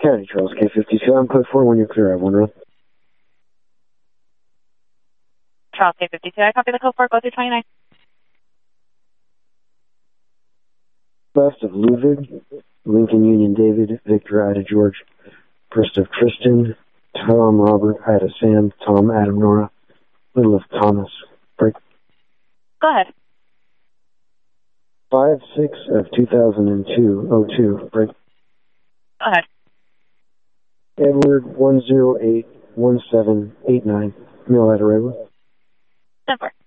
County Charles K52. I'm code 4 when you're clear. I have one run. Charles K52. I copy the code 4. Go through 29. West of Ludwig, Lincoln Union David, Victor Ida George, first of Tristan, Tom Robert, Ida Sam, Tom Adam Nora, Little of Thomas. Break. Go ahead. 5-6 of 2002-02. Break. Go ahead. Edward 108-1789. Mail at Redwood. 10-4.